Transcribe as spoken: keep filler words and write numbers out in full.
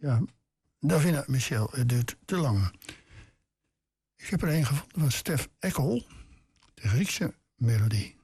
Ja, Davina Michel, het duurt te lang. Ik heb er een gevonden van Stef Eckel, de Griekse melodie.